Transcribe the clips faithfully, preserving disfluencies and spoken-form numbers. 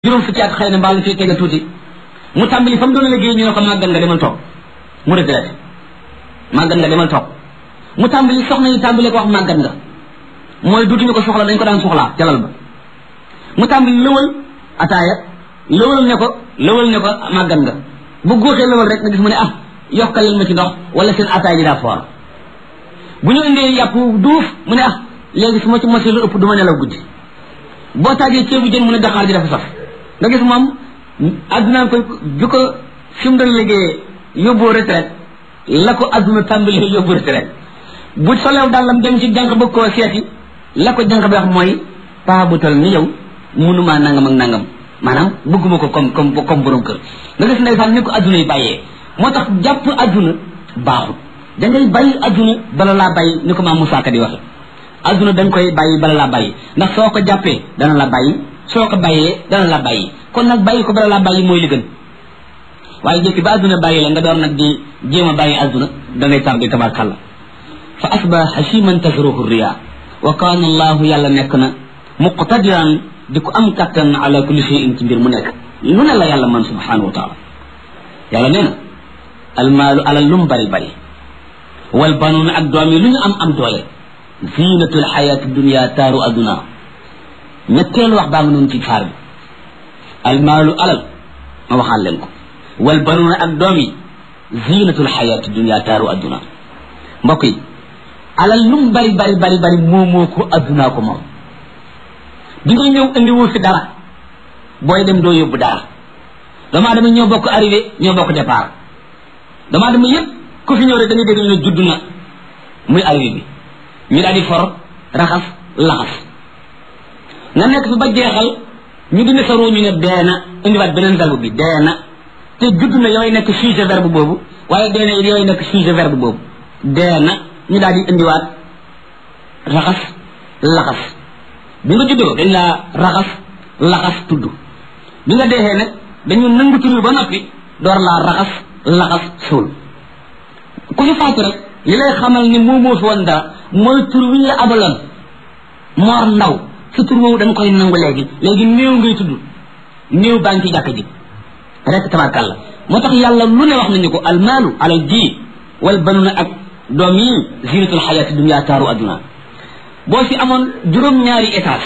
juróom fukki at xëy na mbaa lu fi tege tuuti mu tàmbali fa mu doon liggéey ñu ne ko màggal nga demal toog mu retraité màggal nga demal toog mu tàmbali soxna yi tàmbali ko wax màggat nga mooy duutuñu ko soxla dañ ko daan soxlaa jalal ba mu tàmbali lëwal ataaya lëwal ne ko lëwal ne ko màggat nga bu góoxee lëwal rek nga gis mu ne ah yokkaleel ma ci ndox wala seen ataaya ji daa foor bu ñu indee yàpp duuf mu ne ah léegi su ma ci mosee lu ëpp du ma nelaw guddi boo taajee ceebu jën mu ne daxaar ji dafa saf nga gis moom addunaan koy bi ko fi mu doon liggéeyee yóbbu retraite la ko adduna tàmbali yóbbu retraite bu solew dàllam dem ci jànq bëgg koo seeti la ko jànq bi wax mooy paa bu tol ni yow munumaa nangam ak nangam maanaam bëgguma ko comme comme comme borom kër nga gis ndeysaan ni ko adduna yi bàyyee moo tax jàpp adduna baaxul da ngay bàyyi adduna bala laa bàyyi ni ko maam Moussa Ka di waxe adduna da nga koy bàyyi bala laa bàyyi ndax soo ko jàppee dana la bàyyi soo ko bàyyee dana la bàyyi kon nag bàyyi ko bala laa bàyyi mooy li gën waaye jëkki ba adduna bàyyi la nga door nag di jéem a bàyyi adduna da ngay tàmbi tabarkalla fa asbaha hashiman tasruhu riya wa kaana allahu yàlla nekk na muqtadiran di ko am kattan ala kulli shay'in ci mbir mu nekk lu ne la yàlla man subhanahu wa taala yàlla nee na almaalu alal lu mu bari bari wal banuuna ak doom yi lu ñu am am doole zinatul xayaati dunia taaru adduna ñetteelu wax baa nga noonu ci faar bi almaalu alal ma waxaan leen ko wal banuuna ak doom yi zinatul xayaati dunia taaru adduna mbokk yi alal lu mu bari bari bari bari moo moo ko addunaa ko moom di nga ñëw indi woo fi dara booy dem doo yóbbu dara damaa dama ñoo bokk arrivé ñoo bokk départ damaa dama yëpp ku fi ñëw rek da ngay dégg ñu ne judd na muy arrivé bi ñu daal di for raxas laxas nga nekk fi ba jeexal ñu dina sa roo ñu ne dee na indiwaat beneen verbe bi dee na te judd na yooyu nekk sujet verbe boobu waaye dee na yooyu nekk sujet verbe boobu dee na ñu daal di indiwaat raxas laxas bi nga juddoo dañ laa raxas laxas tudd bi nga deexee nag dañu nangu tur ba noppi door laa raxas laxas suul ku ñu faatu rek li lay xamal ni moo moo fi woon dara mooy tur wi ñu la abaloon moor ndaw sa tur woowu dañ koy nangu léegi léegi néew ngay tudd néew baa ngi ci jàkk ji rek tabarkàlla moo tax yàlla lu ne wax nañu ko almaalu alal ji wal banuna ak doom yi zinatul xayaati dunya taaru adduna boo fi amoon juróom-ñaari étage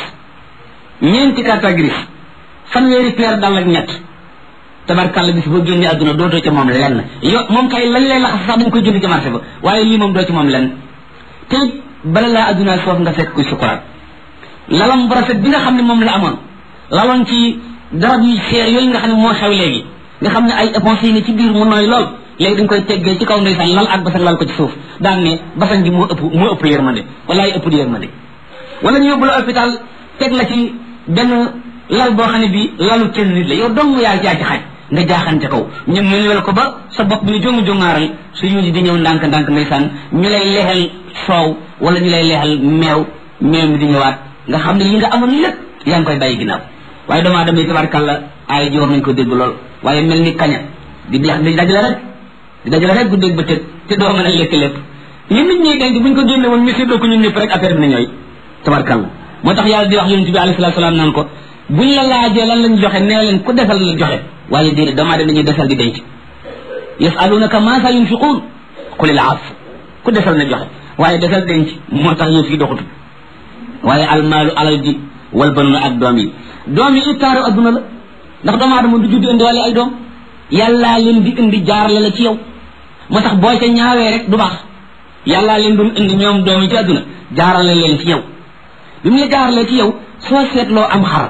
ñeenti carte grise fanweeri paire dal ak ñett tabarkàlla bis boo génnee adduna dootoo ci moom lenn yo moom kay lañ lay laxas sax dañ koy jënd ci marché ba waaye lii moom doo ci moom lenn te bala laa adduna foofu nga fekk koy sukuraat lalam bu rafet bi nga xam ne moom la amoon laloon ci darab yi seer yooyu nga xam ne moo xew léegi nga xam ne ay éponge yi ne ci biir mu nooy lool léegi dañ koy teggee ci kaw ndeysaan lal ak basan lal ko ci suuf daan ne basan gi moo ëpp moo ëpp yërmande walaay ëpp di yërmande wala ñu yóbbu la hôpital teg la ci benn lal boo xam ne bii lalu kenn nit la yow dong yaa jaa ci xaj nga jaaxante kaw ñu mënuwel ko ba sa bopp bi ñu jongu jongaaral su yuusi di ñëw ndànk ndànk ndeysaan ñu lay leexal soow wala ñu lay leexal meew meew mi di ñëwaat nga xam ne yi nga amoon lépp yaa ngi koy bàyyi ginnaaw waaye damaa damay tabarkàlla ay ji war nañ ko dégg lool waaye mel ni kaña di deex di dajale rek di dajale rek guddeeg ba tëg te doo mën a lekk lépp li nit ñi denc buñ ko génne woon ñu séddoo ko ñun ñëpp rek affaire bi na ñooy tabarkàlla moo tax yàlla di wax yonent bi alayhi salaatu salaam naan ko buñ la laajee lan lañ joxe nee leen ku defal la joxe waaye déedéet damaa dem nañuy defal di denc yasalunaka maa sa yunfiquun qulil af ku defal na joxe waaye defal denc moo tax ñu fi doxatu waaye almaalu alal ji wal banuna ak doom yi doom yi it taaru adduna la ndax doomu aadama du judd indi wala ay doom yàllaa leen di indi jaarale la ci yow moo tax boo ca ñaawee rek du baax yàllaa leen doon indi ñoom doom yi ci adduna jaarale leen ci yow bi mu la jaaralee ci yow soo seetloo am xar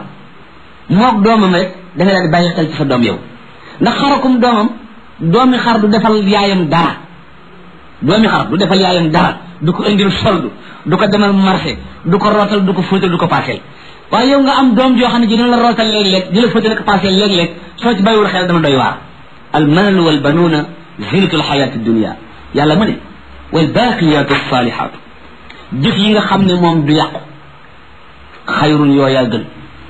moog doomam rek dafay daal di bàyyi xel ci sa doom yow ndax xarakum doomam doomi xar du defal yaayam dara doomi xar du defal yaayam dara du ko indil soldu du ko demal marché du ko rootal du ko fóotal du ko paaseel waaye yow nga am doom joo xam ne ji dina la rootal léeg-léeg di la fóotal ko paaseel léeg-léeg soo ci bàyyiwul xel dama doy waar al maalu wal banuuna zinatul xayaati dunia yàlla mu ne wal baaqiyaatu saalihaatu jëf yi nga xam ne moom du yàqu xayrun yooyaa gën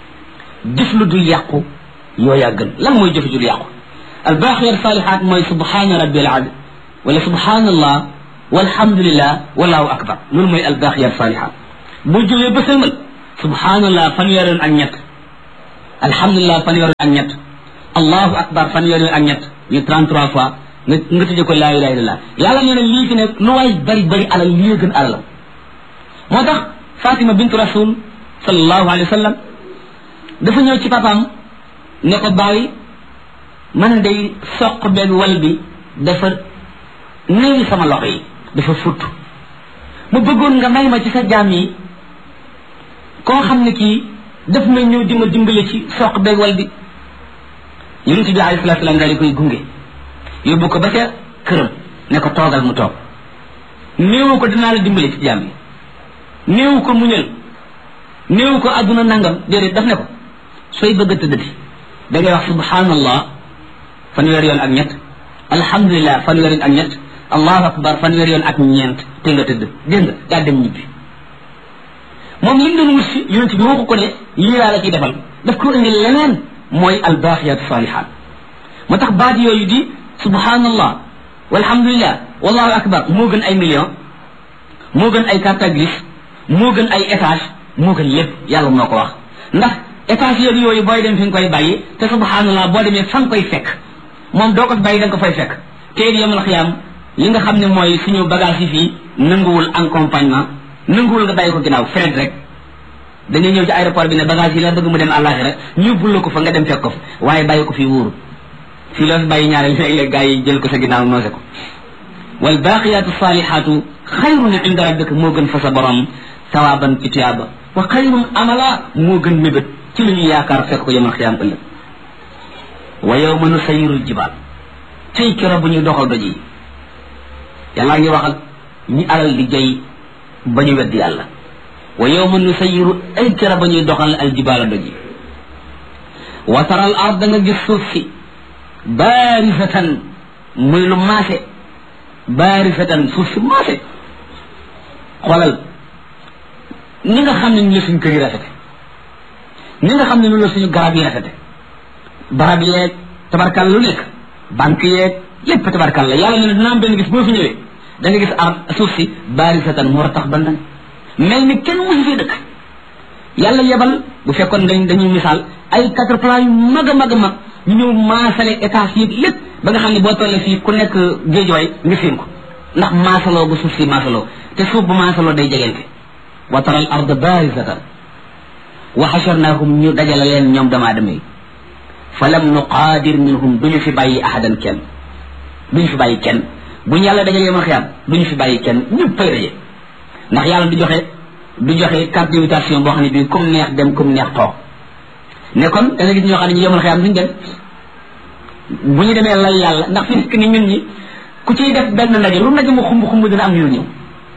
jëf lu dul yàqu yooyaa gën lan mooy jëf ju dul yàqu al baaqiyaatu saalihaat mooy subhaana rabbil azim wala subhaanallah walhamdulillah wallahu akbar loolu mooy al baaqiyaatu saalihaat boo jógee ba sëlmal subhaanallah fanweeroon ak ñett alhamdulilah fanweer ak ñett allahu akbar fanweer ak ñett ñu trente-trois fois nga nga tëjee ko laa ilaha illallah yàlla nee na lii fi nekk lu waay bari bari alal lii gën alalam moo tax Fatima bintu rasul sallallahu alayhi wa sallam dafa ñëw ci papaam ne ko bàyyi man day soq beeg wal bi dafa néewi sama loxo yi dafa futt mu bëggoon nga may ma ci sa jaam yi koo xam ne kii daf may ñëw di ma dimbale ci soq beeg wal bi yonent bi alayhi salaatu salaam daal di koy gunge yóbbu ko ba ca këram ne ko toogal mu toog néewu ko dinaa la dimbale ci jaam yi néewu ko muñal néewu ko àdduna nangam déedéet daf ne ko sooy bëgg a tëddati da ngay wax subhanallah fanweer yoon ak ñett alhamdulilah fanweer yoon ak ñett allahu akbar fanweer yoon ak ñeent te nga tëdd dégg nga daa dem ñibbi moom li mu doon wut si yonent bi waxu ko ne lii laa la ciy defal daf ko indi leneen mooy albaaqiyaatu saalihaat moo tax baat yooyu di subhanallah walhamdulilah wallahu akbar moo gën ay million moo gën ay carte grise moo gën ay étage moo gën lépp yàlla moo ko wax ndax étage yooyu yooyu booy dem fi nga koy bàyyi te subhanallah boo demee fa nga koy fekk moom doo ko bàyyi da nga ko fay fekk te it yamal xiyaam li nga xam ne mooy suñu bagage yi fii nanguwul accompagnement nanguwul nga bàyyi ko ginnaaw fret rek da ngay ñëw ci aéroport bi ne bagage yi la bëgg mu dem àllaaxira ñu bul la ko fa nga dem fekk ko fa waaye bàyyi ko fii wóoru fii loo fi bàyyi ñaareel léeg-léeg gars yi jël ko sa ginnaaw noose ko wal baaqiyaatu saalihaatu xayrun inda rabbika moo gën fa sa borom sawaaban ci tuyaaba wa xayrun amala moo gën mébét ci lu ñu yaakaar fekk ko yamal xiyaam ëllëg wa yawma nusayyiru jibaal tey kero bu ñuy doxal doj yi yàllaa ngi wax ak ñi alal di jay ba ñu weddi yàlla wa yawma nusayyiru ay kero ba ñuy doxal al jibaala doj yi wa taral ard da nga gis suuf si baarisatan muy lu maase baarisatan suuf si maase xoolal ni nga xam ne ni la suñu kër yi rafete ni nga xam ne ni la suñu garab yi rafete barab yeeg tabarkal lu nekk banque yeeg lépp tabarkal la yàlla ne dina am benn gis boo fi ñëwee da nga gis ar suuf si baarisatan mu war a tax bandañ mel ni kenn musu fee dëkk yàlla yebal bu fekkoon dañ dañuy misaal ay quatre plans yu mag a mag a mag ñu ñëw maasale étage yi lépp ba nga xam ne boo tollee fii ku nekk géejooy nga séen ko ndax maasaloo bu suuf si maasaloo te suuf bu maasaloo day jegente wa tara al arda barisatan wa xasharnaahum ñu dajale leen ñoom dama adama yi fa lam nuqaadir minhum duñu fi bàyyi ahadan kenn duñu fi bàyyi kenn bu ñu yàlla dajalee ma xiyaam duñu fi bàyyi kenn ñëpp fay daje ndax yàlla du joxe du joxe carte d'invitation boo xam ne bii comme neex dem comme neex toog ne kon da nga gis ñoo xam ne ñu yemal xiyaam duñu dem bu ñu demee lay yàlla ndax fi nekk ni ñun ñi ku ciy def benn ndaje lu ndaje mu xumb xumb dina am ñu ñëw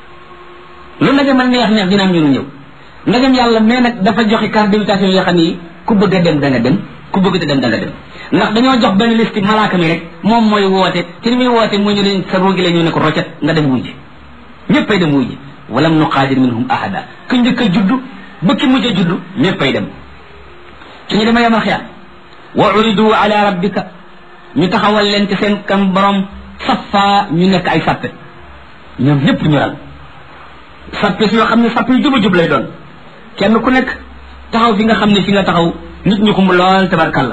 lu ndaje ma neex neex dina am ñu ñëw ndagam yàlla mais nag dafa joxe carte d'invitation yoo xam ne ku bëgg a dem da nga dem ku bëgg a dem da nga dem ndax dañoo jox benn liste malaaka mi rek moom mooy woote te ni muy woote moo ñu leen sa roogi la ñu ne ko roccet nga dem wuy ji ñëppay dem wuy ji walam nuqaadir minhum ahada ku njëkk a juddu ba ki mujj a juddu ñëppay dem suñu dema yamal xiyaam wa uridu ala rabbika ñu taxawal leen ci seen kam borom safa ñu nekk ay sappe ñoom ñëpp ñu ral sappe si yoo xam ne sappe yu juba jub lay doon kenn ku nekk taxaw fi nga xam ne fi nga taxaw nit ñu xumb lool tabarkalla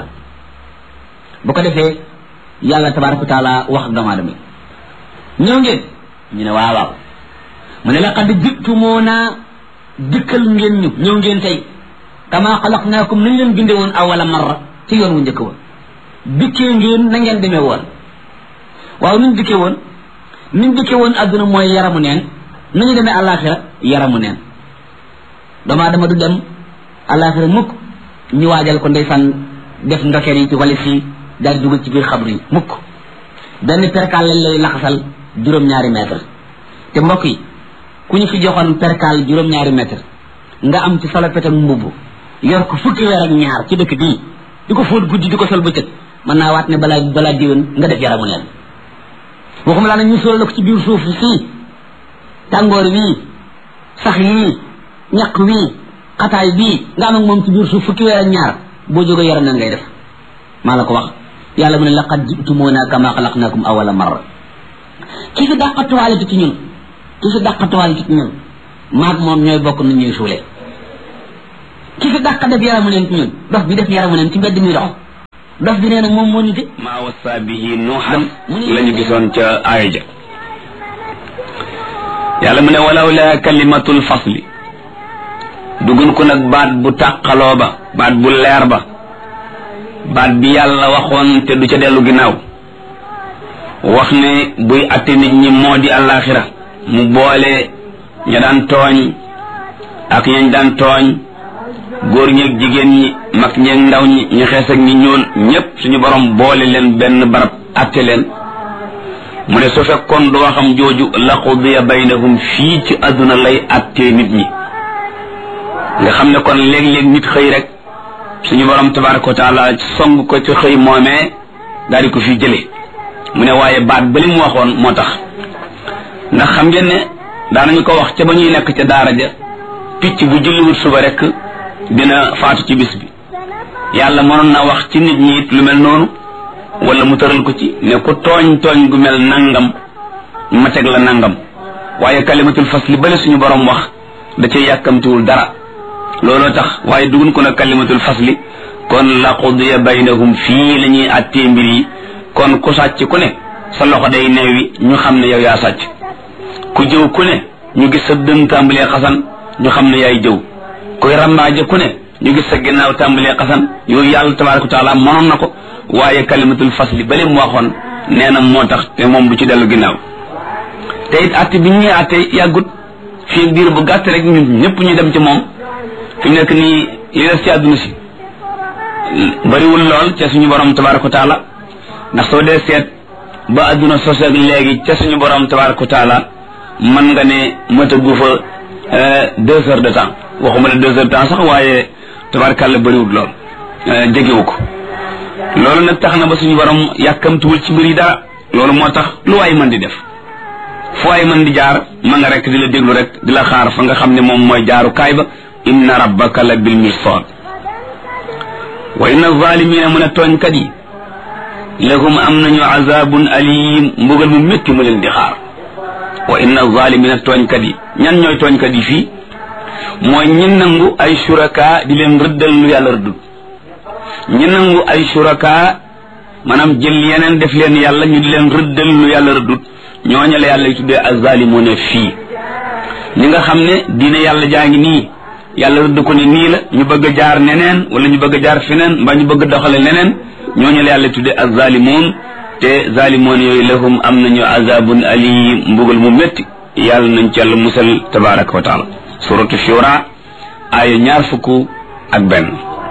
bu ko defee yàlla tabaraka wa taala wax ak doomu aadama ñëw ngeen ñu ne waaw waaw mu ne laqad jitumuuna dikkal ngeen ñu ñëw ngeen tey kama xalaqnaakum nañ leen binde woon awala marra ci yoon wu njëkk woon dikkee ngeen na ngeen demee woon waaw nuñ dikkee woon nuñ dikkee woon adduna mooy yaramu neen nañu demee àllaaxira yaramu neen doomu aadama du dem àllaaxira mukk ñu waajal ko ndeysaan def ndokeer yi ci walis yi daal dugal ci biir xabru yi mukk benn perkaal lañ lay laxasal juróom-ñaari mètre te mbokk yi ku ñu fi joxoon perkaal juróom-ñaari mètre nga am ci salopetam mbubb yor ko fukki weer ak ñaar ci dëkk bii di ko fóot guddi di ko sol bëccëg mën naa waat ne balaa balaa diwén nga def yaramu neen waxuma laa ne ñu sol la ko ci biir suuf sii tàngoor wii sax yii ñaq wii xataay bii nga am ak moom ci biir suuf fukki weer ak ñaar boo jógee yaram neen ngay def maa la ko wax yàlla mu ne laqad ji'tumuuna kama xalaqnaakum awala marra ki fi dàqatuwaale ci ñun ki fi dàqatuwaale ci ñun maag moom ñooy bokk nu ñuy suulee ki fi dàq def yaramu neen ci ñun dof bi def yaramu neen ci mbedd mi dox dof bi nee nag moom moo nite maa wasa bihi nuuhan lañu gisoon ca aaya ja yàlla mu ne walaw la kalimatul fasli dugun ko nag baat bu tàqaloo ba baat bu leer ba baat bi yàlla waxoon te du ca dellu ginnaaw wax ne buy atte nit ñi moo di àllaaxira mu boole ña daan tooñ ak ñañ daan tooñ góor ñeeg jigéen ñi mag ñeeg ndaw ñi ñu xees ak ñi ñuul ñépp suñu borom boole leen benn barab atte leen mu ne su fekkoon du waxam jooju la qudiya baynahum fii ci àdduna lay attee nit ñi nga xam ne kon léeg-léeg nit xëy rek suñu borom tabaraka wa taala song ko ci xëy moomee daal di ko fi jële mu ne waaye baat ba li mu waxoon moo tax ndax xam ngeen ne daanañu ko wax ca ba ñuy nekk ca daara ja picc bu julliwut suba rek dina faatu ci bis bi yàlla mënoon na wax ci nit ñi it lu mel noonu wala mu tëral ko ci ne ku tooñ tooñ gu mel nangam ma teg la nangam waaye kalimatul fasli bale suñu borom wax da cay yàkkamtiwul dara looloo tax waaye dugun ko nag kalimatul fasli kon la qudiya baynahum fii la ñuy attee mbir yi kon ku sàcc ku ne sa loxo day neewi ñu xam ne yow yaa sàcc ku jëw ku ne ñu gis sa dën tàmbalee xasan ñu xam ne yaay jëw koy rambaaje ku ne ñu gis sa ginnaaw tàmbalee xasan yooyu yàlla tabaraka wa taala mënoon na ko waaye kalimatul fasli bale mu waxoon nee na moo tax te moom du ci dellu ginnaaw te it atte bi ñuy atte yàggut fii diir bu gàtt rek ñun ñëpp ñu dem ci moom fi mu nekk nii li des ci àdduna si bariwul lool ca suñu borom tabaraka wa taala ndax soo dee seet ba àdduna sos ak léegi ca suñu borom tabaraka wa taala mën nga ne matagu fa deux heures de temps waxuma ne deux heures de temps sax waaye tabarakàlla bariwul lool jegewu ko loolu nag tax na ba suñu borom yàkkamtuwul ci mbir yi dara loolu moo tax lu waay mën di def fu waay mën di jaar ma nga rek di la déglu rek di la xaar fa nga xam ne moom mooy jaaru kaay ba inna rabbaka la bil mirsad wa inna zalimina mun a tooñkat yi lahum am nañu azabun alim mbugal mu métti mu leen di xaar wa inna zalimina tooñkat yi ñan ñooy tooñkat yi fii mooy ñi nangu ay suraka di leen rëddal lu yàlla rëddul ñi nangu ay suraka maanaam jël yeneen def leen yàlla ñu di leen rëddal lu yàlla rëddul ñooñu la yàlla tuddee azzalimuna fii ñi nga xam ne diine yàlla jaa ngi nii yàlla rëdd ko ne nii la ñu bëgg a jaar neneen wala ñu bëgg a jaar feneen mbaa ñu bëgg a doxale neneen ñooñu la yàlla tuddee azzalimun te zalimoon yooyu lahum am nañu azabun alim mbugal mu métti yàlla nañ ci yàlla musal tabaraka wa taala suratu shura aaya ñaar fukk ak benn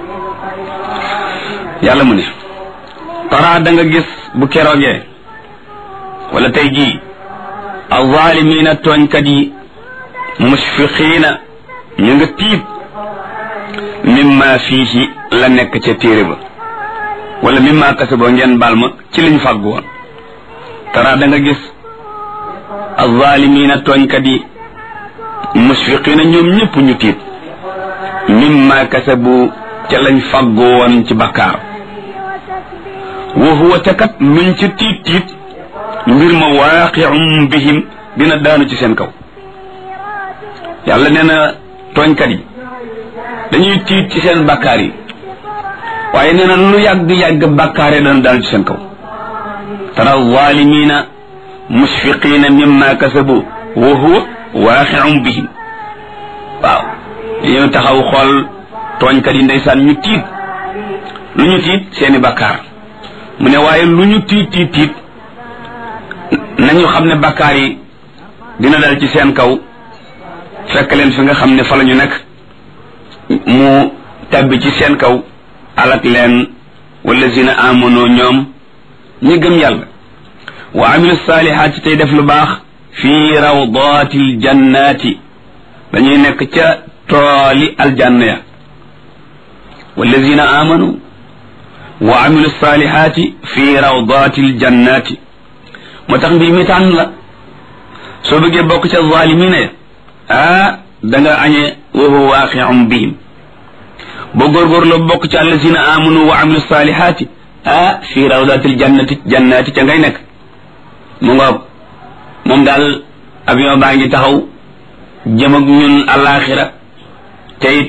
yàlla mu ne tara da nga gis bu keroogee wala tey jii azalimina tooñkat yi mushfiqiina ñu nga tiit mimma fiihi la nekk ca téere ba wala mimma kasaba ngeen baal ma ci liñ fàggu woon tara da nga gis azalimina tooñkat yi mushfiqiina ñoom ñëpp ñu tiit mimma kasabu ca lañ fàggu woon ci bakkaar wa huwa takat luñ ca tiit tiit mbir ma waaqi'um bihim dina daanu ci seen kaw yàlla nee na tooñkat yi dañuy tiit ci seen bakkaar yi waaye nee na lu yàgg-yàgg bakkaar yi dana daanu ci seen kaw tara zalimina mushfiqina mimma kasabu wa huwa waaqi'um bihim waaw dañoo taxaw xool tooñkat yi ndeysaan ñu tiit lu ñu tiit seeni bakkaar mu ne waaye lu ñu tiit tiit tiit nañu xam ne bakkaar yi dina dal ci seen kaw fekk leen fi nga xam ne fa la ñu nekk mu tabbi ci seen kaw alak leen wallazina amanu ñoom ñi gëm yàlla wa amilu saalihaati tey def lu baax fii rawdatil jannaati dañuy nekk ca tooli aljanna ya wallazina amanu wa amilu saalihaati fii rawdatil jannaati moo tax mbir mi tànn la soo bëggee bokk ca zalimina ya ah da nga añee wa huwa waaqi'un bihim boo góorgóorloo bokk ci allazina amanu wa amilu saalihaati ah fii rawdatil jannati jannaati ca ngay nekk mu nga moom daal avion baa ngi taxaw jëm ak ñun alaxira te it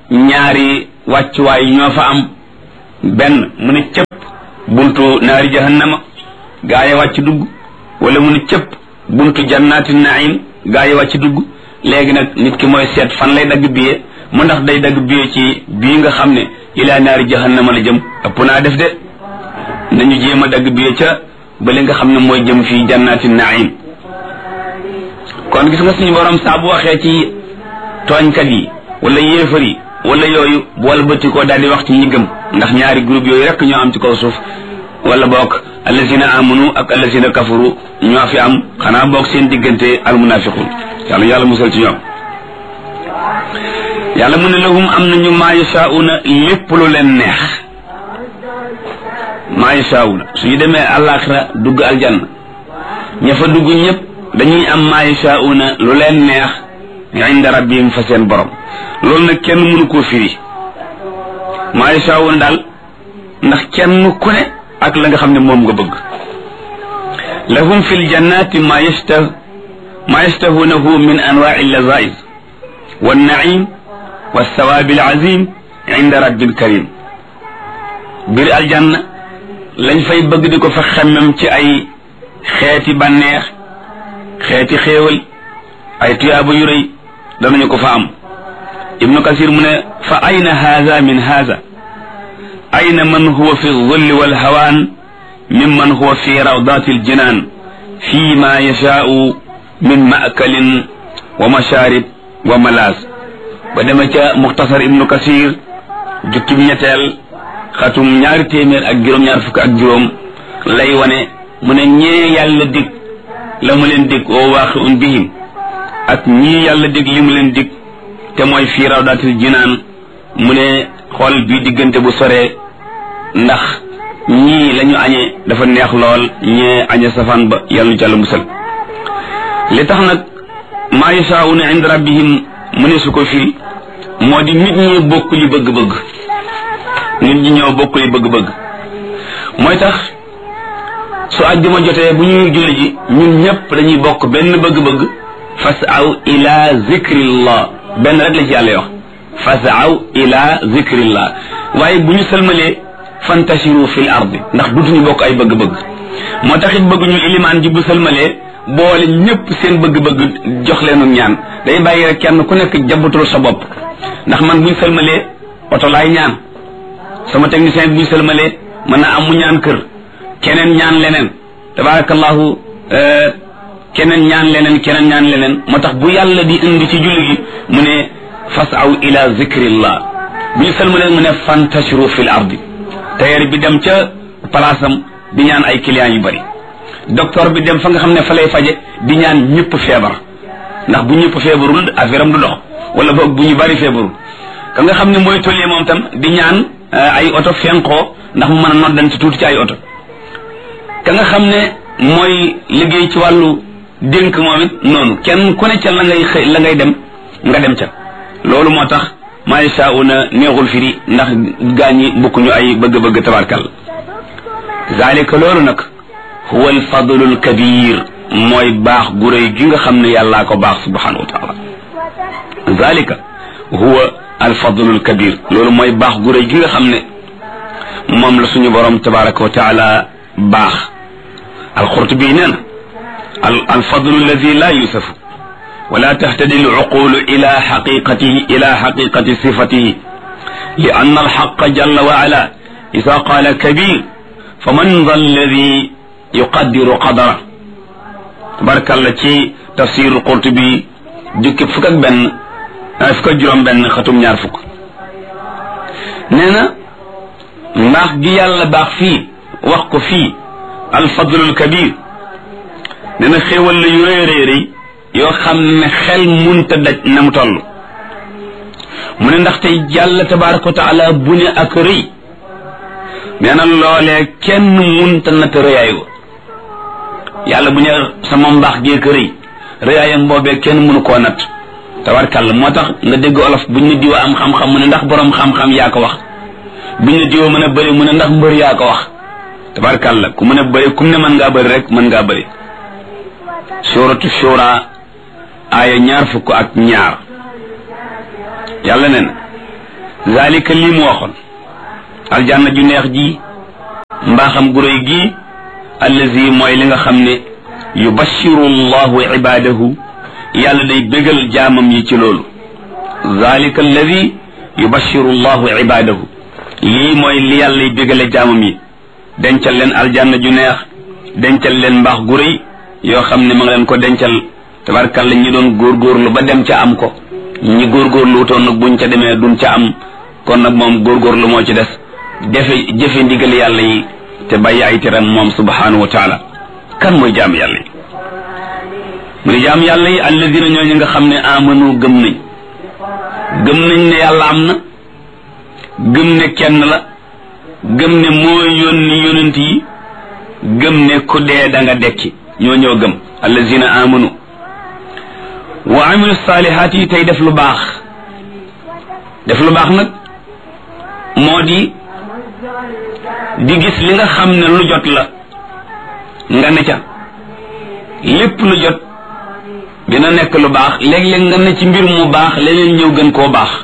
ñaari wàccuwaay ñoo fa am benn mu ne cëpp buntu naari jahannama gaa yi wàcc dugg wala mu ne cëpp buntu jannaati naim gaa yi wàcc dugg léegi nag nit ki mooy seet fan lay dagg biye mu ndax day dagg biye ci bii nga xam ne ilaa naari jahannama la jëm ëpp naa def de nañu jéem a dagg biye ca ba li nga xam ne mooy jëm fii jannaati naim kon gis nga suñu borom saa bu waxee ci tooñkat yi wala yéefar yi wala yooyu bool bëtti koo daal di wax ci ñi gëm ndax ñaari groupe yooyu rek ñoo am ci kaw suuf wala boog allazina amanu ak allazina kafaru ñoo fi am xanaa boog seen diggante al munafiqun yàlla yàlla musal ci ñoom yàlla mu ne lahum am nañu maa yashaa'una lépp lu leen neex maa yashaa'una suñu demee àllaaxira dugg aljanna ña fa dugg ñëpp dañuy am maa yashaa'una lu leen neex inda rabbihim fa seen borom loolu nag kenn mënu koo firi maa yashaa'una daal ndax kenn ku ne ak la nga xam ne moom nga bëgg lahum fi ljannati ma yashtah ma yashtahunahu min anwaai llazaiz wannaim walsawaabi alazim inda rabbil karim biir aljanna lañ fay bëgg di ko fa xemmem ci ay xeeti bànneex xeeti xéewal ay tuyaaba yu rëy danañu ko fa am ibnu kasir mu ne fa ayna haza min haza ayna man huwa fi zulli walhawaan mimman huwa fi rawdati aljinan fi ma yashaau min maakalin wa masharib wa malaas ba dema ca muxtasar ibnu kasir jukkib ñetteel xatum ñaari téeméer ak juróom-ñaar fukk ak juróom lay wane mu ne ñee yàlla dig la mu leen dig oo waaqiun bihim ak ñii yàlla dig li mu leen dig te mooy fii rawdatil jinaan mu ne xool bii diggante bu soree ndax ñii la ñu añee dafa neex lool ñee añe safaan ba yàlla nu jàll musal li tax nag maa yashaa'una inda rabbihim mu ne su ko firi moo di nit ñi bokk li bëgg-bëgg nit ñi ñoo bokk li bëgg-bëgg mooy tax su àjjuma jotee bu ñuy julli ji ñun ñëpp dañuy bokk benn bëgg-bëgg fasaw ila zikrillah benn rek la ci yàlla wax fasaw ila zikrillah waaye bu ñu sëlmalee fantashiru fil ardi ndax dutuñu bokk ay bëgg-bëgg moo taxit bëgg ñu ilimaan ji bu sëlmalee boole ñëpp seen bëgg-bëgg jox leenu ñaan day bàyyi rek kenn ku nekk jabatul sa bopp ndax man buñ sëlmalee oto laay ñaan sama technicien bi buñ sëlmalee mën na am mu ñaan kër keneen ñaan leneen tabarakallahu keneen ñaan leneen keneen ñaan leneen moo tax bu yàlla di indi ci julli gi mu ne fasaw ila zikrillah bu ñu sëlmalee mu ne fantashiru fil ardi tailleur bi dem ca palaasam di ñaan ay clients yu bari docteur bi dem fa nga xam ne fa lay faje di ñaan ñëpp feebar ndax bu ñëpp feebarul affaire am du dox wala boog bu ñu bari feebarul ka nga xam ne mooy tollee moom tam di ñaan ay oto fenkoo ndax mu mën a noddan ci tuuti ci ay oto ka nga xam ne mooy liggéey ci wàllu dénk moom it noonu kenn ku ne ca la ngay xëy la ngay dem nga dem ca loolu moo tax maa yashaa'una neexul firi ndax gaañi bokkuñu ay bëgg-bëgg tabarkal zalika loolu nag huwa alfadlu alkabir mooy baax gu rëy gi nga xam ne yàllaa ko baax subhanahu wa taala zalika huwa alfadlu alkabir loolu mooy baax gu rëy gi nga xam ne moom la suñu borom tabaraka wa taala baax alqurtubi nee na alfadlu alladi la yusafu wala tahtadi alcuqulu ila xaqiqatihi ila xaqiqati sifatihi li anna alxaqa jalla wa ala ida qaala kabir faman dha alladi yuqaddiru qadara tabarakalla ci tafsiru qurtubi jukki fukk ak benn fukk ak juróom benn xatum ñaar fukk nee na mbaax gi yàlla baax fii wax ko fii alfadlul kabir nee na xéewal la yu rëy rëy rëy yoo xam ne xel munta daj na mu toll mu ne ndaxte yàlla tabaraka wa taala bu ne ak rëy nee na loolee kenn munta natt rëyaay wa yàlla bu ne sama mbaax gee ko rëy rëyaayam boobee kenn mënu koo natt tabarkàlla moo tax nga dégg olof buñ ne diwa am xam-xam mu ne ndax borom xam-xam yaa ko wax buñ ne diwa mën a bëri mu ne ndax mbër yaa ko wax tabarkàlla ku mën a bëri kum ne mën ngaa bëri rek mën ngaa bëri suratu shura aaya ñaar fukk ak ñaar yàlla nen zalika lii mu waxoon aljanna ju neex ji mbaaxam gu réy gi allazi mooy li nga xam ne yubashiru llahu ibadahu yàlla day bégal jaamam yi ci loolu zalika allazi yubashiru llahu ibadahu lii mooy li yàlla y bégale jaamam yi dencal leen aljanna ju neex dencal leen mbaax gu réy yoo xam ne ma nga leen ko dencal tabarkalla ñi doon góorgóorlu ba dem ca am ko ñi góorgóorlu wutoon nag buñ ca demee duñ ca am kon nag moom góorgóorlu moo ci des defe jëfe ndigal yàlla yi te bàyyi ay teram moom subhanahu wa taala kan mooy jaam yàlla yi mu ne jaam yàlla yi alladina ñooñu nga xam ne amanu gëm nañ gëm nañ ne yàlla am na gëm ne kenn la gëm ne mooy yónni yonent yi gëm ne ku dee da nga dekki ñoo ñoo gëm alladina amanu wa amilu salihaat yi tey def lu baax def lu baax nag moo di di gis li nga xam ne lu jot la nga ne ca lépp lu jot dina nekk lu baax léeg-léeg nga ne ci mbir mu baax leneen ñëw gën koo baax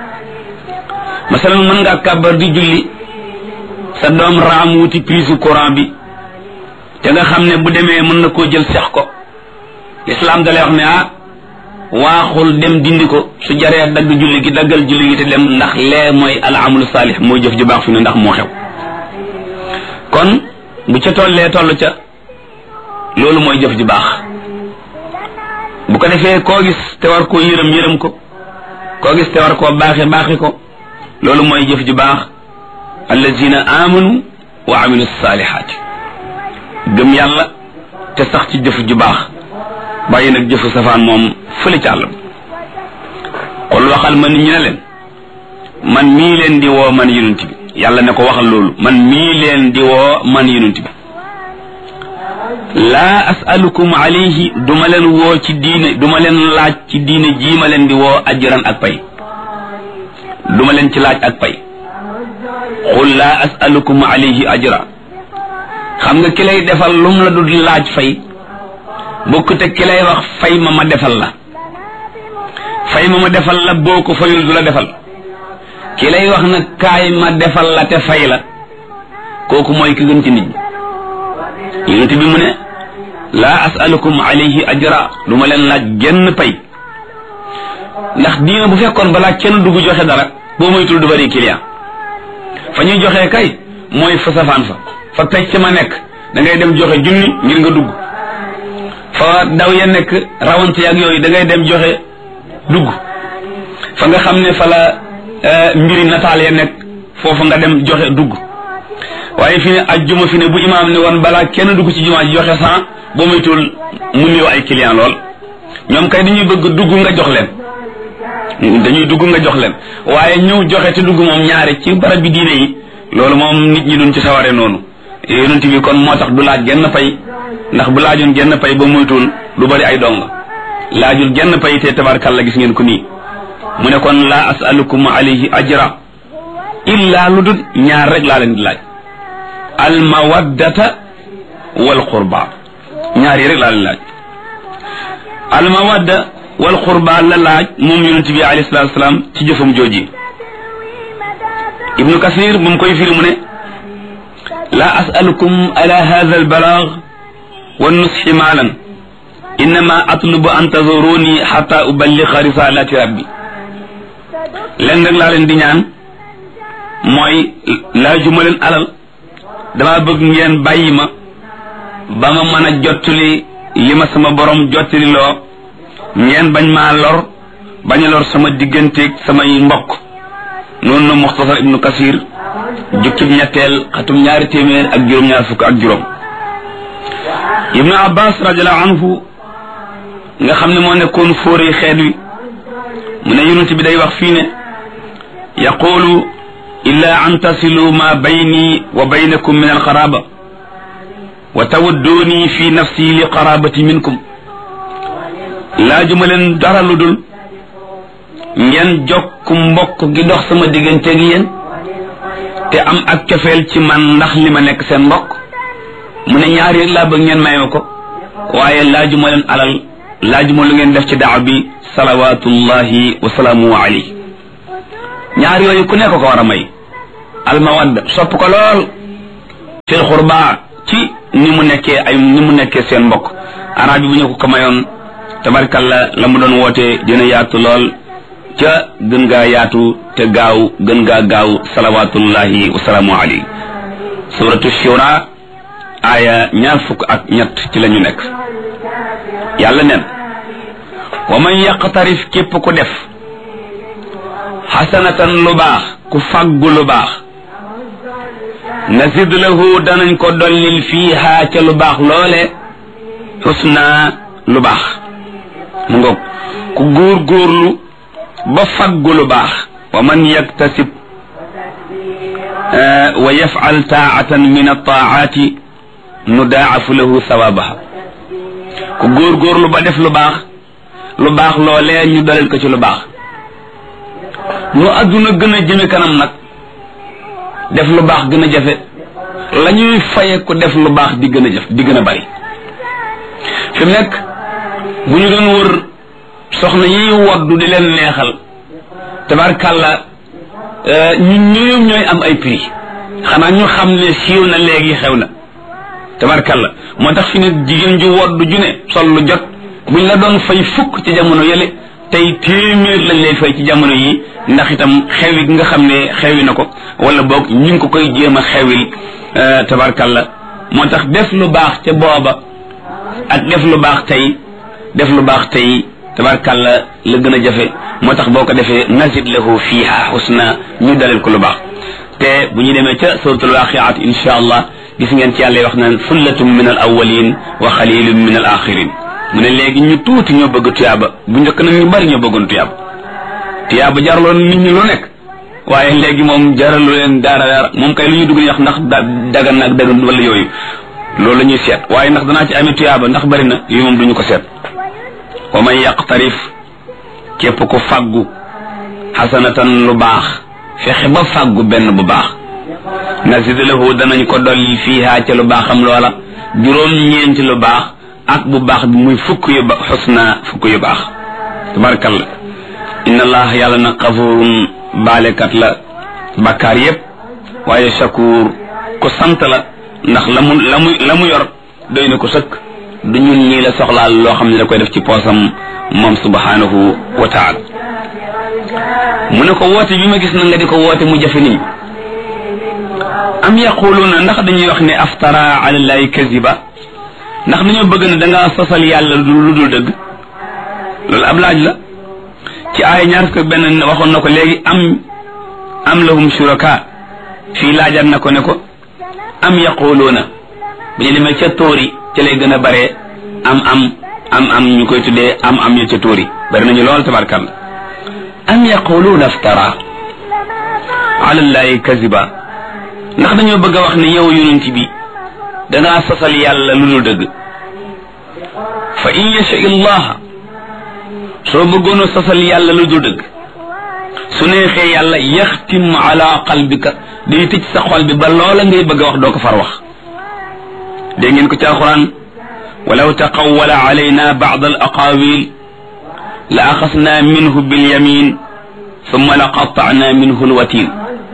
masalan mën ngaa kàbbar di julli sa doom raam wuti prise courant bi te nga xam ne bu demee mën na koo jël sex ko islam da lay wax ne ah waaxul dem dindi ko su jaree dagg julli gi daggal julli gi te dem ndax lee mooy al amalu saalih mooy jëf ju baax fi ne ndax moo xew kon bu ca tollee toll ca loolu mooy jëf ju baax bu ko defee koo gis te war koo yërëm yërëm ko koo gis te war koo baaxe baaxe ko loolu mooy jëf ju baax allazina amanu wa amilu saalihaati gëm yàlla te sax ci jëf ju baax bàyyi nag jëfu safaan moom fële ci àll xol waxal ma nit ñi ne leen man mii leen di woo man yonent bi yàlla ne ko waxal loolu man mii leen di woo man yonent bi laa asalukum alayhi duma leen woo ci diine duma leen laaj ci diine jii ma leen di woo ajran ak pay duma leen ci laaj ak pay qul laa asalukum alayhi ajra xam nga ki lay defal lum la du laaj fay bokku te ki lay wax fay ma ma defal la fay ma ma defal la boo ko fayul du la defal ki lay wax nag kaay ma defal la te fay la kooku mooy ki gën ci nit ñi yonent bi mu ne laa asalukum alayhi ajra du ma leen laaj genn pay ndax diina bu fekkoon balaa kenn dugg joxe dara boo moytul du bari client fa ñuy joxe kay mooy fa safaan fa fa pecc ma nekk da ngay dem joxe junni ngir nga dugg fa daw ya nekk rawante ak yooyu da ngay dem joxe dugg fa nga xam ne fa la mbiri nataal ya nekk foofu nga dem joxe dugg waaye fi ne ajjuma fi ne bu imaam ne woon balaa kenn dugg ci jumaa ji joxe cent boo moytul mu néew ay client lool ñoom kay dañuy bëgg dugg nga jox leen dañuy dugg nga jox leen waaye ñëw joxe te dugg moom ñaari ci barab bi diine yi loolu moom nit ñi duñ ci saware noonu yonent bi kon moo tax du laaj genn pay ndax bu laajoon genn pay ba moytul du bari ay dong laajul genn pay te tabarkalla gis ngeen ko nii mu ne kon laa asalukum alayhi ajra illa lu dul ñaar rek laa leen di laaj al mawaddata wal qurba ñaar yi rek laa leen laaj al mawadda wal qurba la laaj moom yonent bi alayhi salatu wasalaam ci jëfam jooji ibnu kasir bu mu koy firi mu ne la asalukum ala hadha al balagh wa nushi maalan innama atlubu an tazuruni hatta uballigha risalati rabbi leen rek laa leen di ñaan mooy laajuma leen alal dama bëgg ngeen bàyyi ma ba ma mën a jottali li ma sama borom jottali loo ngeen bañ maa lor bañ a lor sama digganteeg samay mbokk noonu na muxtasar ibnu kasir jukkib ñetteel xatum ñaari téeméer ak juróom ñaar fukk ak juróom ibnu abbas radiallahu anhu nga xam ne moo nekkoon fóori xeet wi mu ne yonent bi day wax fii ne yaqulu illa an tasilu ma bayni wa baynakum min alqaraba wa tawadduni fi nafsi li qarabati minkum laajuma leen dara lu dul ngeen jokk mbokk gi dox sama digganteeg yéen te am ak cofeel ci man ndax li ma nekk seen mbokk mu ne ñaari rek laa bëgg ngeen may ma ko waaye laajuma leen alal laajuma lu ngeen def ci daaw bi salawatullahi wa salaamu alayhi ñaar yooyu ku nekk ko war a may almawadda sopp ko lool fil xurba ci ni mu nekkee ay ni mu nekkee seen mbokk arab yi bu ñu ko ko mayoon tabarkalla la mu doon woote dina yaatu lool ca gën gaa yaatu te gaaw gën gaa gaaw salawatullahi wasalaamu alayhi suratu shura aya ñaar fukk ak ñett ci la ñu nekk yàlla neen wa man yaqtarif képp ku def xasanatan lu baax ku faggu lu baax nazid lahu danañ ko dollil fiiha ca lu baax loole xusna lu baax mu ngoog ku góor góorlu ba faggu lu baax wa man yaktasib wa yafal taatan min altaati nudaafu lahu sawabaha ku góor góorlu ba def lu baax lu baax loolee ñu dalal ko ci lu baax nu adduna gën a jëme kanam nag def lu baax gën a jafe la ñuy faye ku def lu baax di gën a jëf di gën a bari fi mu nekk bu ñu doon wër soxna yi woddu di leen neexal tabarkàlla ñun ñoom ñooy am ay prix xanaa ñu xam ne siiw na léegi xew na tabarkàlla moo tax fi ne jigéen ju woddu ju ne sol lu jot buñ la doon fay fukk ci jamono yële tey téeméer lañ lay fay ci jamono yi ndax itam xewi gi nga xam ne xewi na ko wala boog ñu ngi ko koy jéem a xewil tabarkàlla moo tax def lu baax ca booba ak def lu baax tey def lu baax tey tabarkàlla la gën a jafe moo tax boo ko defee nazid lahu fiha husna ñu dalal ko lu baax te bu ñu demee ca suratul waqiat insha allah gis ngeen ci yàlla wax naan sullatun min al awwalin wa xalilun min al axirin mu ne léegi ñu tuuti ñoo bëgg tuyaaba bu njëkk nag ñu bari ñoo bëggoon tuyaaba tuyaaba jaraloon nit ñi lu nekk waaye léegi moom jaralu leen dara dara moom kay lu ñu dugg wax ndax dagan na ak dagan wala yooyu loolu la ñuy seet waaye ndax danaa ci amee tuyaaba ndax bari na yu moom duñu ko seet wa man yaqtarif képp ko faggu xasanatan lu baax fexe ba faggu benn bu baax nazid lahu danañ ko dolli fiiha ca lu baaxam loola juróom ñeenti lu baax ak bu baax bi muy fukk yu ba xusna fukk yu baax tabarakallah inna allah yàlla na xafurun baalekat la bakkaar yépp waaye shakur ku sant la ndax la mu la mu la mu yor doy na ko sëkk du ñun ñii la soxlaal loo xam ne da koy def ci poosam moom subhanahu wa taala mu ne ko woote bi ma gis na nga di ko woote mu jafe niñ am yaquluna ndax dañuy wax ne aftara ala llahi kaziba ndax dañoo bëgg ne dangaa sosal yàlla lu dul dëgg loolu ab laaj la ci aaya ñaar fukk benn waxoon na ko léegi am am lahum shuraka fii laajaat na ko ne ko am yaquluna bu ñu demee ca tóori ca lay gën a bare am am am am ñu koy tuddee am am ya ca tóori bari nañu lool tabarkalla am yaquluna aftara ala llahi kaziba ndax dañoo bëgg a wax ne yow yonent bi dangaa sosal yàlla lu dul dëgg fa in yasha allah soo bëggoon a sosal yàlla lu dul dëgg su neexee yàlla yaxtim ala qalbika day tëj sa xol bi ba loola ngay bëgg a wax doo ko far wax dégg ngeen ko ci alquran walaw taqawwala alayna ba'd al aqawil la axasna minhu bil yamin thumma la qatta'na minhu al watin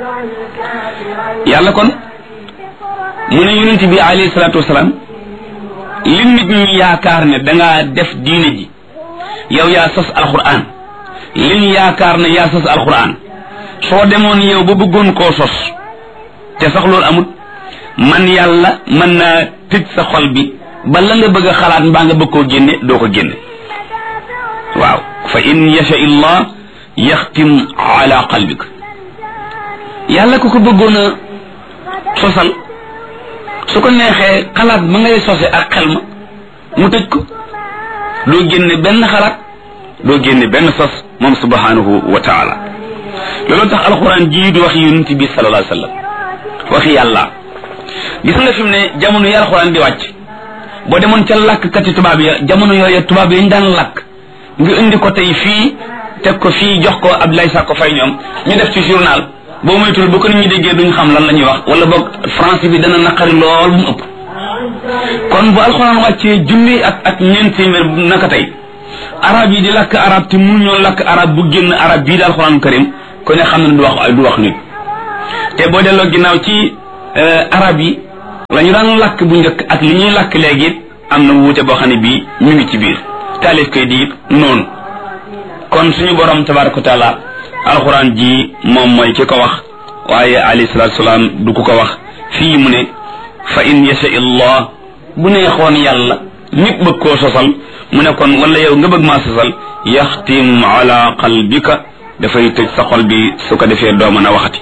yàlla kon mu ne yonent bi alayhi salatu wasalaam li nit ñi yaakaar ne dangaa def diine ji yow yaa sos alquran liñ yaakaar ne yaa sos alquran soo demoon yow ba bëggoon koo sos te sax loolu amut man yàlla mën naa tëj sa xol bi ba la nga bëgg a xalaat mbaa nga bëgg koo génne doo ko génne waaw fa in yasha illah yaxtim ala qalbik yàlla ku ko bëggoon a sosal su ko neexee xalaat ma ngay sose ak xel ma mu tëj ko doo génne benn xalaat doo génne benn sos moom subhanahu wa taala loolu tax alquran jii di wax yonent bi sallallahu alayhi wa sallam waxi yàlla gis nga fi mu ne jamono yi alquran di wàcc boo demoon ca làkkkati tubaab ya jamono yooyu tubaab yi ñu daan làkk nga indi ko tey fii teg ko fii jox ko Abdoulaye Sakko Faye ñoom ñu def ci journal boo moytul bu ko nit ñi déggee duñ xam lan la ñuy wax wala boog français bi dana naqari lool mu ëpp kon bu alxuraan wàccee junni ak ak ñeent téeméer naka tey arab yi di làkk arab te mënuñoo làkk arab bu génn arab bii di alxuraan karim ku ne xam ne du wax du wax nit te boo delloo ginnaaw ci arab yi la ñu daan lakk bu njëkk ak li ñuy lakk léegi am na wuute boo xam ne bii ñu ngi ci biir taalif kay di noonu kon suñu borom tabaraka wa taala alquran ji moom mooy ki ko wax waaye alayhi salatu salaam du ko ko wax fii mu ne fa in yasha illah bu neexoon yàlla nit bëgg koo sosal mu ne kon wala yow nga bëgg maa sosal yaxtim ala qalbika dafay tëj sa xol bi su ko defee doo mën a waxati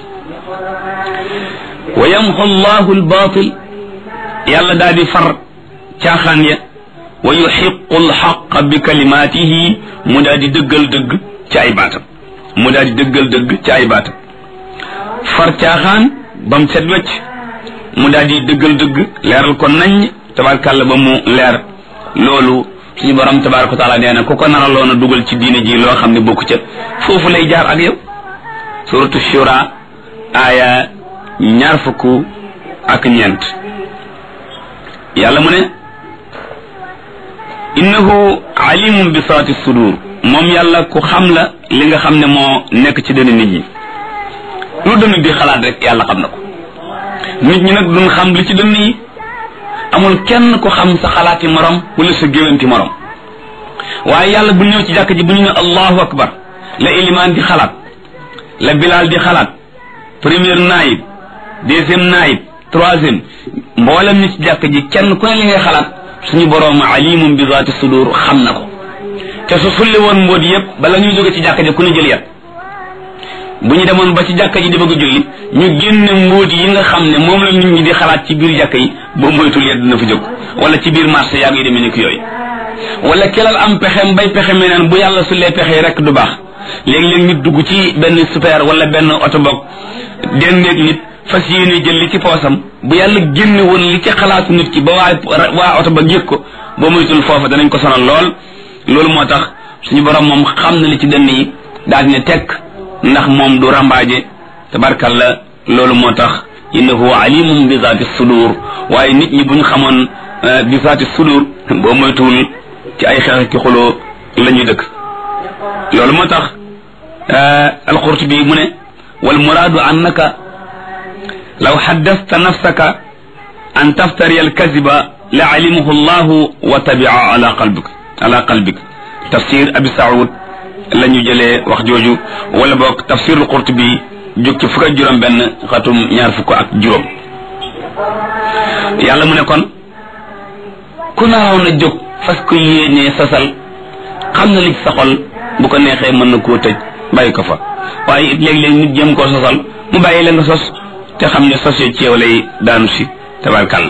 wa yamxu allahu albatil yàlla daal di far caaxaan ya wa yuxiqu alxaqa bi kalimatihi mu daal di dëggal dëgg ci ay baatam mu daal di dëggal dëgg ci ay baatam far caaxaan ba mu set wecc mu daal di dëggal dëgg leeral ko nañ tabarkàlla ba mu leer loolu suñu borom tabaraka wa taala nee na ku ko naraloon a dugal ci diine ji loo xam ne bokku ca foofu lay jaar ak yow suratu shura aaya ñaar fukk ak ñeent yàlla mu ne innahu alimun bi saati sudur moom yàlla ku xam la li nga xam ne moo nekk ci dënn nit ñi lu dënn di xalaat rek yàlla xam na ko nit ñi nag duñ xam li ci dënn yi amul kenn ko xam sa xalaati morom wala sa géwanti morom waaye yàlla bu ñëw ci jàkk ji bu ñu ne allahu akbar la ilimaan di xalaat la bilaal di xalaat première naayib deuxième naayib troisième mboolem ni ci jàkk ji kenn ku ne li ngay xalaat suñu boroom alimum bi zaati sudur xam na ko te su sulli woon mbóot yépp bala ñuy jóge ci jàkk ji ku ne jël yat bu ñu demoon ba ci jàkka ji di bëgg a julli ñu génne mbóot yi nga xam ne moom la nit ñi di xalaat ci biir jàkka yi boo moytul yet dina fa jóg wala ci biir marché yaa ngi demee ni ko yooyu wala kelal am pexem bay pexe meneen bu yàlla sullee pexe rek du baax léegi-léegi nit dugg ci benn super wala benn oto bokk denneeg nit fas yéene jël li ci poosam bu yàlla génne woon li ci xalaatu nit ki ba waa waa oto ba yëg ko boo moytul foofa danañ ko sonal lool loolu moo tax suñu borom moom xam na li ci dënn yi daal ne tekk ndax moom du rambaaje tabarkalla loolu moo tax innahu alimum bi zaati sudur waaye nit ñi buñ xamoon bi zaati sudur boo moytuwul ci ay xeex ki xuloo la ñuy dëkk loolu moo tax alqurtubi mu ne wal muraadu annaka law haddasta nafsaka an taftari alkaziba la alimahu allahu wa tabia ala qalbika ala qalbika tafsir abi saoud la ñu jëlee wax jooju wala boog tafsirul qurtubi jóg ci fukk ak juróom benn xatum ñaar fukk ak juróom yàlla mu ne kon ku naraw na jóg fas ko yéenee sasal xam na li ci sa xol bu ko neexee mën na koo tëj bàyyi ko fa waaye it léeg-léeg nit jëm koo sosal mu bàyyi la nga sos te xam ne sos ci yow lay daanu si tabarkàlla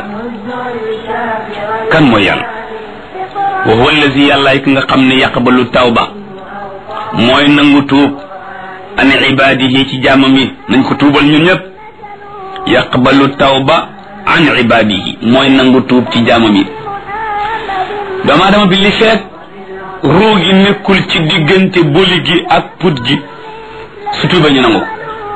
kan mooy yàlla wa huwa allazi yàlla ki nga xam ne yaqbalu tawba mooy nangu tuub an ibadihi ci jaamam yi nañ ko tuubal ñun ñëpp yaqbalu tawba an ibadihi mooy nangu tuub ci jaamam yi doomu aadama bi li feek ruu gi nekkul ci diggante boli gi ak put gi su tuubee ñu nangu ko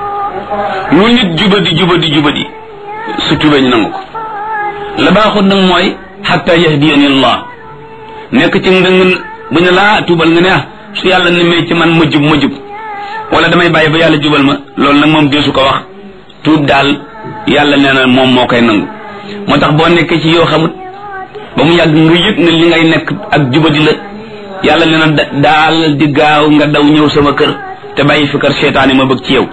lu nit jubadi jubadi jubadi su tuubee ñu nangu ko la baaxut nag mooy hatta yahdiyani allah nekk ci ndëng bu ñu laa tuubal nga ne ah su yàlla ne may ci man ma jub ma jub wala damay bàyyi ba yàlla jubal ma loolu nag moom deesu ko wax tuub daal yàlla nee na moom moo koy nangu moo tax boo nekkee ci yoo xamut ba mu yàgg nga yëg ne li ngay nekk ak jubadi la yàlla nee na daal di gaaw nga daw ñëw sama kër te bàyyi fi kër seytaane ma bëgg ci yow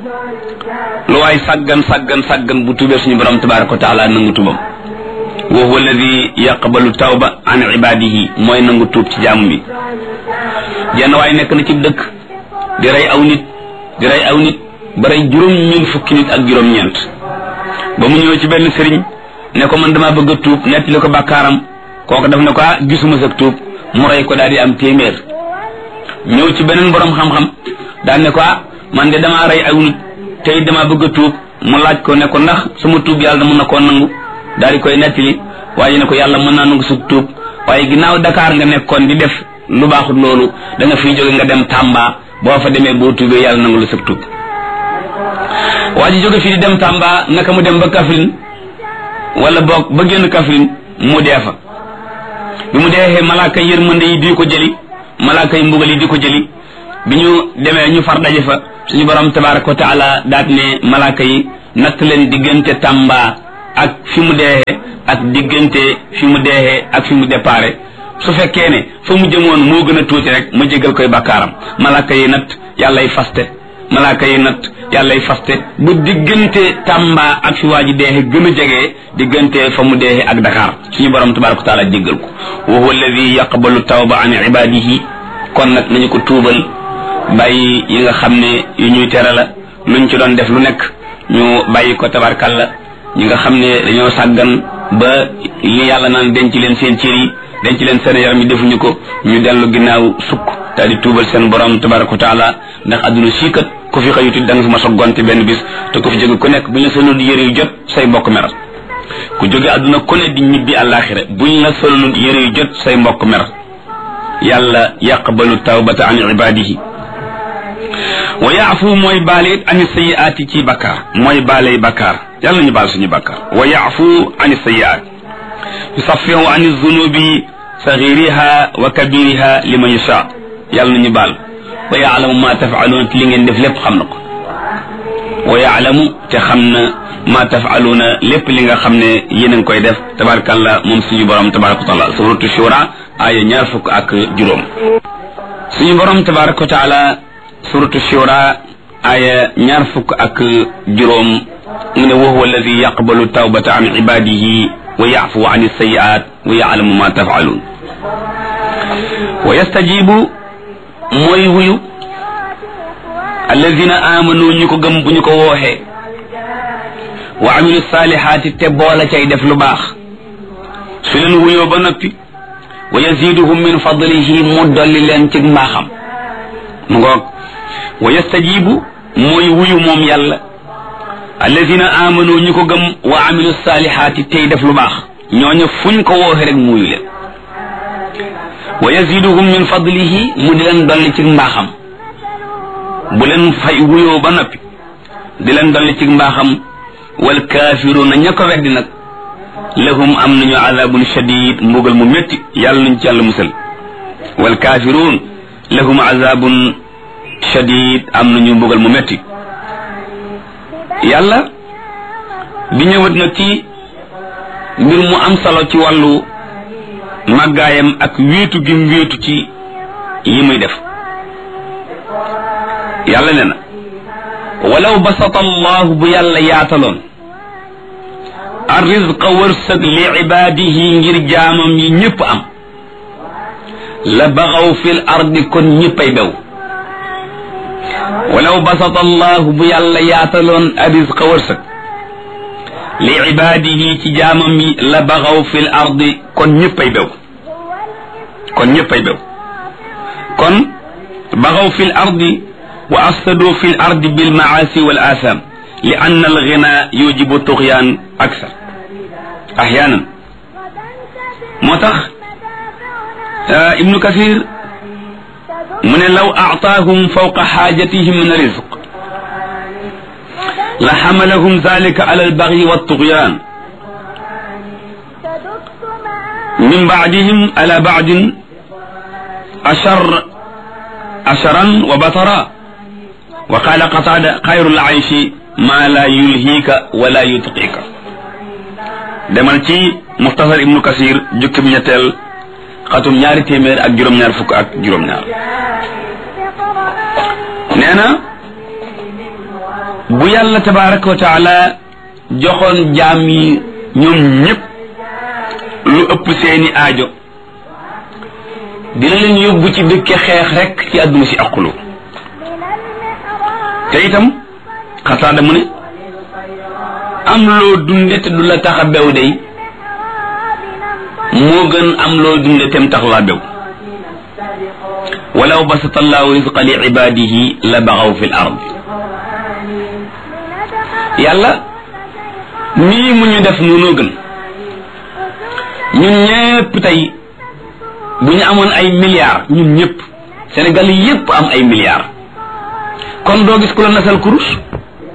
lu waay sàggan sàggan sàggan bu tuubee suñu borom tabaraka wa taala nangu tuubam wa huwa alladi yaqbalu tawba an ibadihi mooy nangu tuub ci jaamu bi jenn waay nekk na ci dëkk di rey aw nit di rey aw nit ba rey juróom ñeent fukki nit ak juróom ñeent ba mu ñëwee ci benn sëriñ ne ko man damaa bëgg a tuub nettali ko bàkkaaram kooku daf ne ko ah gisuma sa tuub mu rey ko daal di am téeméer ñëw ci beneen borom xam-xam daal ne ko ah man de damaa rey aw nit tey damaa bëgg a tuub mu laaj ko ne ko ndax sama tuub yàlla mën na koo nangu daal di koy nettali waaye ne ko yàlla mën naa nangu sa tuub waaye ginnaaw Dakar nga nekkoon di def lu baaxut loolu da nga fiy jóge nga dem Tamba boo fa demee boo tuubee yàlla nangu la sa tuub waa ji jóge fii di dem Tamba naka mu dem ba Kaffrine wala boog ba génn Kaffrine mu dee fa bi mu deexee malaaka yërmande yi di ko jëli malaaka yi mbugal yi di ko jëli bi ñu demee ñu far daje fa suñu borom tabaraka wa taala daat ne malaaka yi natt leen diggante Tamba ak fi mu deexee ak diggante fi mu deexee ak fi mu déparé su fekkee ne fa mu jëmoon moo gën a tuuti rek ma jégal koy bakkaaram malaaka yi natt yàllay faste malaaka yi natt yàllay faste bu diggante Tamba ak fi waa ji deexe gën a jegee diggante fa mu deexe ak Dakar suñu borom tabaraka wa taala jéggal ko wa huwa alladi yaqbalu tawba an ibadihi kon nag nañu ko tuubal bàyyi yi nga xam ne yu ñuy tere la luñ ci doon def lu nekk ñu bàyyi ko tabarkalla ñi nga xam ne dañoo sàggan ba li yàlla naan denc leen seen cër yi denc leen seen yaram yi defuñu ko ñu dellu ginnaaw sukk daal di tuubal seen borom tabaraka wa taala ndax adduna sii kat ku fi xëyuti da nga fi ma sa gonte benn bis te ku fi jóge ku nekk bu ñu la soloon yére yu jot say mbokk mer ku jóge adduna ku ne di ñibbi àllaaxira bu ñu la soloon yére yu jot say mbokk mer yàlla yaqbalu tawbata an ibadihi wa yaafu mooy baale it ani sayiaati ci bakkaar mooy baaley bakkaar yàlla ñu baal suñu bakkaar wa yaafu ani sayiaat yusaffihu ani zunubi saghiriha wa kabiriha liman yasha yàlla nañu baal wa yaalamu ma tafaaluuna te li ngeen def lépp xam na ko wa yaalamu te xam na ma tafaaluuna lépp li nga xam ne yéen a ngi koy def tabarakallah moom suñu borom tabaraka wa taala suratu shura aya ñaar fukk ak juróom suñu borom tabaraka wa taala suratu shura aya ñaar fukk ak juróom mu ne wa huwa alladi yaqbalu tawbata an ibadihi wa yaafu an sayiat wa yaalamu ma tafaaluun wa yastajibu mooy wuyu alladina amanu ñu ko gëm bu ñu ko wooxee wa amilu salihaati te boola cay def lu baax su leen wuyoo ba noppi wa yaziduhum min fadlihi mu dolli leen ci mbaaxam mu ngoog wa yastajibu mooy wuyu moom yàlla alladina amanu ñu ko gëm wa amilu salihaati tey def lu baax ñooñu fuñ ko wooxe rek mu wuyu leen wa yaziduhum min fadlihi mu di leen dolli ci mbaaxam bu leen fay wuyoo ba noppi di leen dolli ci mbaaxam wal kaafiruuna ña ko weddi nag lahum am nañu azabun shadid mbugal mu métti yàlla nañ ci yàlla musal wal kaafiruun lahum azabun shadid am nañu mbugal mu métti yàlla di ñëwat nag ci mbir mu am solo ci wàllu màggaayam ak wéetu gi mu wéetu ci yi muy def yàlla ne na walaw basata allahu bu yàlla yaataloon arrizqa wërsëg li ibaadihi ngir jaamam yi ñëpp am la baxaw fil ardi kon ñëppay bew walaw basata allahu bu yàlla yaataloon arrizqa wërsëg li ibaadihi ci jaamam yi la baxaw fil ardi kon ñëppay bew kon ñëppay bew kon baxaw fil ardi wa afsadu fil ardi bil maasi wal atham li anna al ghina yujibu tughyan aksar ahyanan moo tax ibnu kathir mu ne law a'taahum fawqa xaajatihim min rizq la xamalahum zalika ala albagyi waltughyan min ba'dihim ala ba'din ashar asharan wa batara wa qala qatada xayrul ayshi ma la yulhiika wala yutqiika demal ci muxtasar ibnu kasir jukkib ñetteel xatum ñaari téeméer ak juróom-ñaar fukk ak juróom-ñaar nee na bu yàlla tabaraka wa taala joxoon jaam yi ñoom ñëpp lu ëpp seeni aajo dina leen yóbbu ci dëkke xeex rek ci àdduna si aqulu te itam xataada mu ne am loo dunde te du la tax a bew day moo gën am loo dunde tem tax laa bew walaw basata allahu rizqa li ibadihi la baxaw fi l ard yàlla nii mu ñu def noonu gën ñun ñëpp tey bu ñu amoon ay milliards ñun ñëpp Sénégal yëpp am ay milliards kon doo gis ku la nasal kurus